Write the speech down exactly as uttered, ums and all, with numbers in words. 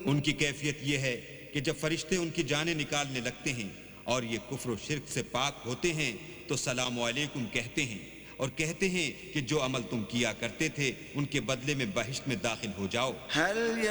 उनकी कैफियत यह है कि जब फरिश्ते उनकी जानें निकालने लगते हैं और ये कुफ्र और शिर्क से पाक होते हैं तो सलाम अलैकुम कहते हैं और कहते हैं कि जो अमल तुम किया करते थे उनके बदले में बहिश्त में दाखिल हो जाओ।